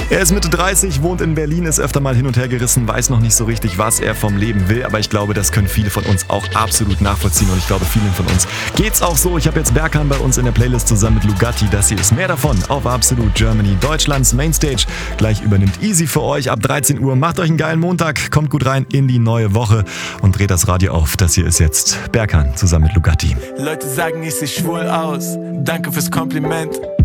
Er ist Mitte 30, wohnt in Berlin, ist öfter mal hin und her gerissen, weiß noch nicht so richtig, was er vom Leben will, aber ich glaube, das können viele von uns auch absolut nachvollziehen und ich glaube, vielen von uns geht's auch so. Ich habe jetzt Berkan bei uns in der Playlist zusammen mit Lugatti. Das hier ist mehr davon auf Absolut Germany, Deutschlands Mainstage. Gleich übernimmt Easy für euch ab 13 Uhr. Macht euch einen geilen Montag, kommt gut rein in die neue Woche und dreht das Radio auf. Das hier ist jetzt Berkan zusammen mit Lugatti. Leute sagen, ich seh schwul aus. Danke fürs Kompliment.